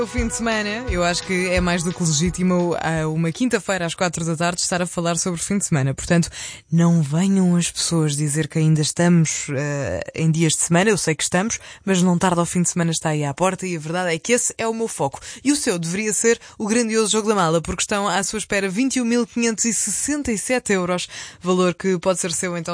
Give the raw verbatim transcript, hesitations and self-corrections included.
O fim de semana, eu acho que é mais do que legítimo a uma quinta-feira às quatro da tarde estar a falar sobre o fim de semana. Portanto, não venham as pessoas dizer que ainda estamos uh, em dias de semana. Eu sei que estamos, mas não tarda ao fim de semana está aí à porta e a verdade é que esse é o meu foco. E o seu deveria ser o grandioso jogo da mala, porque estão à sua espera vinte e um mil quinhentos e sessenta e sete euros, valor que pode ser seu então